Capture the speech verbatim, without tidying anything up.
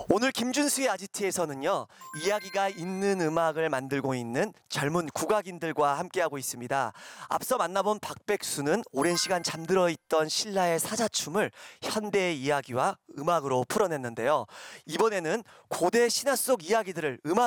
오늘 김준수의 아지트에서는요, 이야기가 있는 음악을 만들고 있는 젊은 국악인들과 함께하고 있습니다. 앞서 만나본 박백수는 오랜 시간 잠들어 있던 신라의 사자춤을 현대의 이야기와 음악으로 풀어냈는데요. 이번에는 고대 신화 속 이야기들을 음악